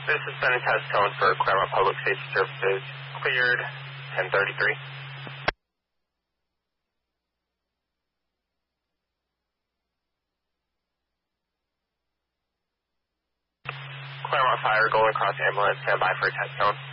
This has been a test tone for Claremont Public Safety Services. Cleared 1033. Claremont Fire, Golden Cross Ambulance, stand by for a test tone.